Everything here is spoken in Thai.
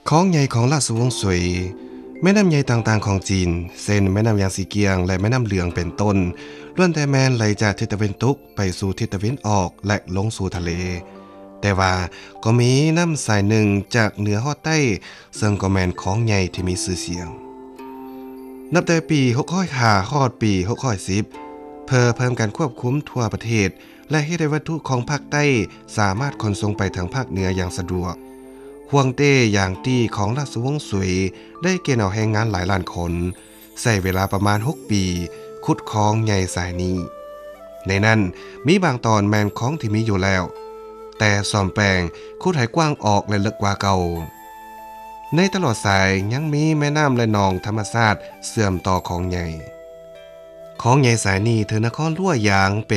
ของใหญ่ของราชวงศ์ซุยแม่น้ำใหญ่ต่างๆของจีนเช่นแม่น้ำยางสีเกียงและแม่น้ำเหลืองเป็นต้นล้วนแต่แม่นไหลจากทิศตะวันตกไปสู่ทิศตะวันออกและลงสู่ทะเลแต่ว่าก็มีน้ำสายหนึ่งจากเหนือฮอดใต้ซึ่งก็แม่นของใหญ่ที่มีชื่อเสียงนับแต่ปี605ฮอดปี610เพิ่มการควบคุมทั่วประเทศและเฮ็ดให้วัตถุของภาคใต้สามารถขนส่งไปทางภาคเหนืออย่างสะดวกห่วงเต้อย่างตี้ของราชวงศ์ซุยได้เกณฑ์เอาแรงงานหลายล้านคนใช้เวลาประมาณ6ปีขุดคลองใหญ่สายนี้ในนั้นมีบางตอนแมนของที่มีอยู่แล้วแต่ซ่อมแปลงขุดให้กว้างออกและลึกกว่าเก่าในตลอดสายยังมีแม่น้ำและหนองธรรมชาติเสื่อมต่อของใหญ่สายนี้ถึงนครลั่วยางเป็น